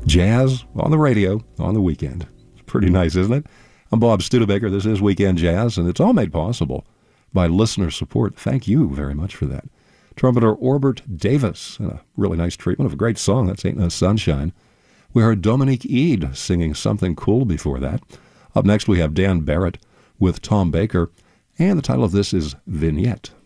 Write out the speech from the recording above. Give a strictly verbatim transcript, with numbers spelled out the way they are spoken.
Jazz on the radio on the weekend. It's pretty nice, isn't it? I'm Bob Studebaker. This is Weekend Jazz, and it's all made possible by listener support. Thank you very much for that. Trumpeter Orbert Davis, and a really nice treatment of a great song, That's Ain't No Sunshine. We heard Dominique Eade singing Something Cool before that. Up next we have Dan Barrett with Tom Baker, and the title of this is Vignette.